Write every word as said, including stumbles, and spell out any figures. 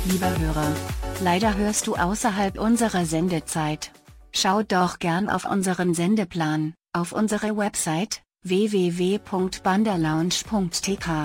Lieber Hörer, leider hörst du außerhalb unserer Sendezeit. Schau doch gern auf unseren Sendeplan, auf unsere Website w w w punkt banderlounge punkt t k.